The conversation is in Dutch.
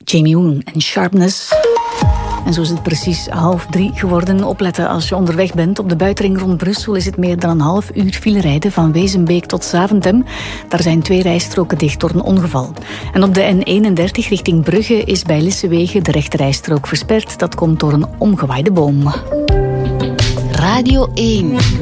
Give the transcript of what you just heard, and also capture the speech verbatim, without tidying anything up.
Jamie Woon en Sharpness. En zo is het precies half drie geworden. Opletten als je onderweg bent. Op de buitenring rond Brussel is het meer dan een half uur file rijden van Wezenbeek tot Zaventem. Daar zijn twee rijstroken dicht door een ongeval. En op de N eenendertig richting Brugge is bij Lissewege de rechterrijstrook versperd. Dat komt door een omgewaaide boom. Radio één.